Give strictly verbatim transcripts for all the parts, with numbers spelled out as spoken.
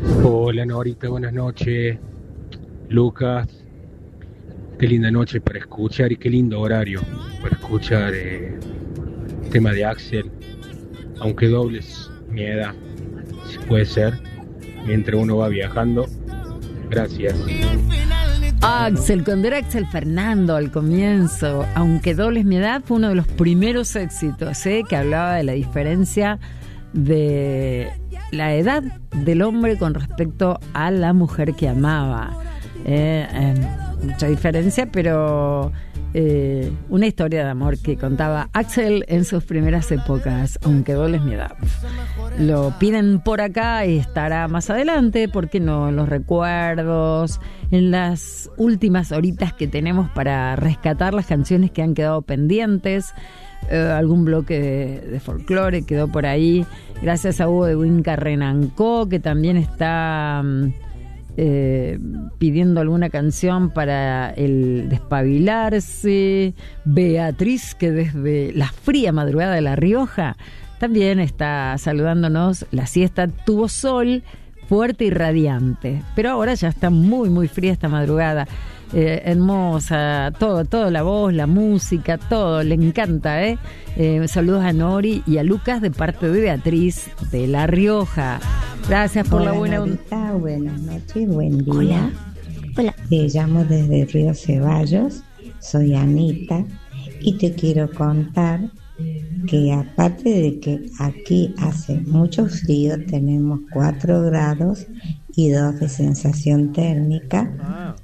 Hola Norita, buenas noches. Lucas, qué linda noche para escuchar y qué lindo horario para escuchar eh, el tema de Axel. Aunque dobles mi edad, si puede ser, mientras uno va viajando. Gracias. Axel, cuando era Axel Fernando al comienzo, aunque dobles mi edad, fue uno de los primeros éxitos, ¿eh? Que hablaba de la diferencia de la edad del hombre con respecto a la mujer que amaba. Eh, eh, mucha diferencia, pero eh, una historia de amor que contaba Axel en sus primeras épocas, aunque dobles mi edad. Lo piden por acá y estará más adelante, ¿por qué no? En los recuerdos, en las últimas horitas que tenemos para rescatar las canciones que han quedado pendientes. Eh, algún bloque de, de folclore quedó por ahí, gracias a Hugo de Winca Renancó, que también está eh, pidiendo alguna canción para el despabilarse. Beatriz, que desde la fría madrugada de La Rioja también está saludándonos. La siesta tuvo sol fuerte y radiante, pero ahora ya está muy muy fría esta madrugada. Eh, hermosa, todo, todo, la voz, la música, todo, le encanta, ¿eh? eh saludos a Nori y a Lucas de parte de Beatriz de La Rioja. Gracias por Hola, la buena Norita, buenas noches, buen día. Hola. Hola. Te llamo desde Río Ceballos, soy Anita y te quiero contar que aparte de que aquí hace mucho frío, tenemos cuatro grados y dos de sensación térmica. Ah.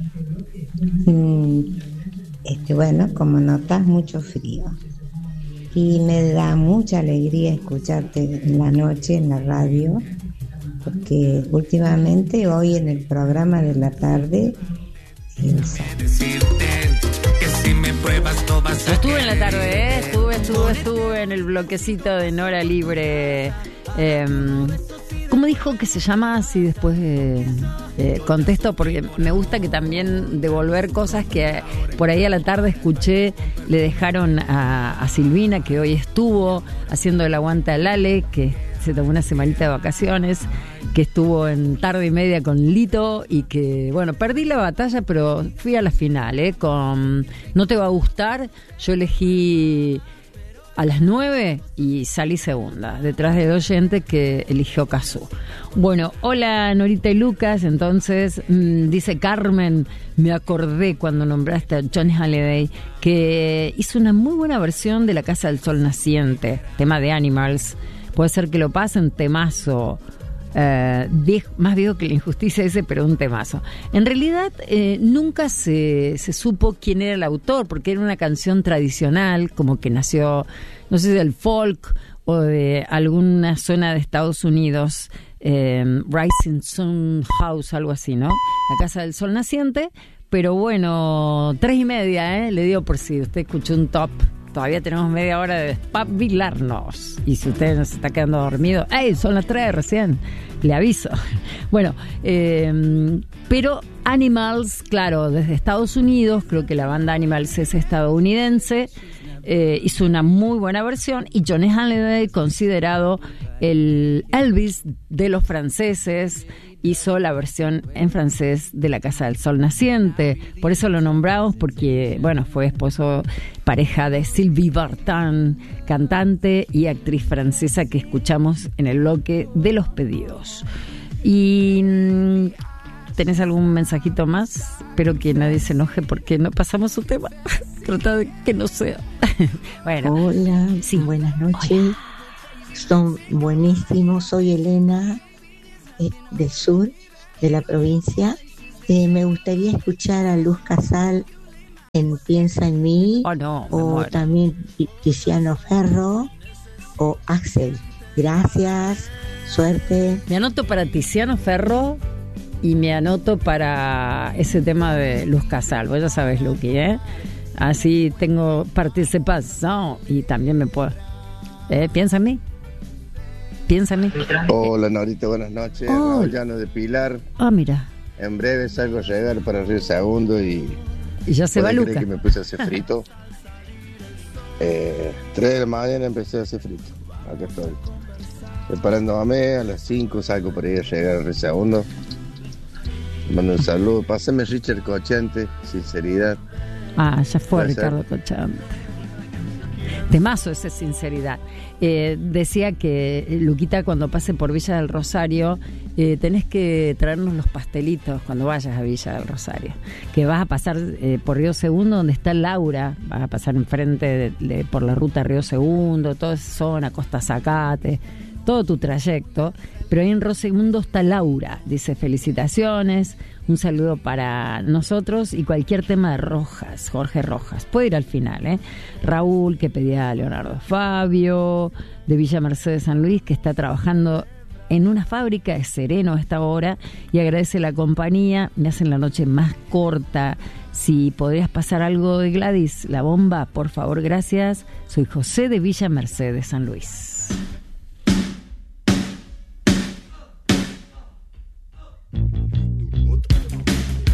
Este, bueno, como notas, mucho frío. Y me da mucha alegría escucharte en la noche en la radio, porque últimamente hoy en el programa de la tarde el... Estuve en la tarde, ¿eh? estuve, estuve, estuve en el bloquecito de Nora Libre. Eh, ¿Cómo dijo que se llama? Así después eh, eh, contesto, porque me gusta que también devolver cosas que por ahí a la tarde escuché, le dejaron a, a Silvina, que hoy estuvo haciendo el aguante al Ale, que se tomó una semanita de vacaciones, que estuvo en tarde y media con Lito y que, bueno, perdí la batalla, pero fui a la final, ¿eh? Con No te va a gustar, yo elegí a las nueve y salí segunda, detrás de dos oyentes que eligió Cazú. Bueno, hola Norita y Lucas. Entonces, mmm, dice Carmen, me acordé cuando nombraste a Johnny Hallyday, que hizo una muy buena versión de La Casa del Sol Naciente, tema de Animals. Puede ser que lo pasen, temazo. Uh, viejo, más viejo que La Injusticia ese, pero un temazo. En realidad eh, nunca se, se supo quién era el autor, porque era una canción tradicional, como que nació, no sé, del folk o de alguna zona de Estados Unidos, eh, Rising Sun House, algo así, ¿no? La Casa del Sol Naciente. Pero bueno, tres y media, ¿eh? Le digo por si usted escuchó un top. Todavía tenemos media hora de despabilarnos. Y si usted nos está quedando dormido, ¡ey! Son las tres recién. Le aviso. Bueno, eh, pero Animals, claro, desde Estados Unidos, creo que la banda Animals es estadounidense, eh, hizo una muy buena versión. Y Johnny Hallyday, considerado el Elvis de los franceses, hizo la versión en francés de La Casa del Sol Naciente. Por eso lo nombramos, porque, bueno, fue esposo, pareja de Sylvie Vartan, cantante y actriz francesa que escuchamos en el bloque de los pedidos. Y ¿tenés algún mensajito más? Espero que nadie se enoje porque no pasamos su tema. Trata de que no sea. Bueno. Hola, sí. Buenas noches. Hola. Son buenísimos. Soy Elena, del sur de la provincia. Eh, me gustaría escuchar a Luz Casal en Piensa en mí, oh, no, o también Tiziano Ferro o Axel. Gracias, suerte. Me anoto para Tiziano Ferro y me anoto para ese tema de Luz Casal. Vos ya sabes, Luqui, ¿eh? Así tengo participación y también me puedo. ¿Eh? Piensa en mí. Piensa en mí. Hola Norita, buenas noches. Oh. Raúl Llano de Pilar. Ah, oh, mira. En breve salgo a llegar para Río Segundo y... Y ya se va Luca. que me puse a hacer frito. eh, tres de la mañana empecé a hacer frito. Acá estoy. preparándome, a las cinco salgo para ir a llegar al segundo. Mando un saludo, pásame Richard Cochante, sinceridad. Ah, ya fue Gracias. Ricardo Cochante. Temazo ese sinceridad. Eh, decía que Luquita, cuando pase por Villa del Rosario, eh, tenés que traernos los pastelitos cuando vayas a Villa del Rosario. Que vas a pasar eh, por Río Segundo, donde está Laura, vas a pasar enfrente de, de, por la ruta Río Segundo, toda esa zona, Costa Zacate, todo tu trayecto. Pero ahí en Río Segundo está Laura, dice felicitaciones, un saludo para nosotros y cualquier tema de Rojas, Jorge Rojas. Puede ir al final, ¿eh? Raúl, que pedía a Leonardo Fabio, de Villa Mercedes San Luis, que está trabajando en una fábrica de Sereno a esta hora y agradece la compañía. Me hacen la noche más corta. Si podrías pasar algo de Gladys, La Bomba, por favor, gracias. Soy José de Villa Mercedes San Luis.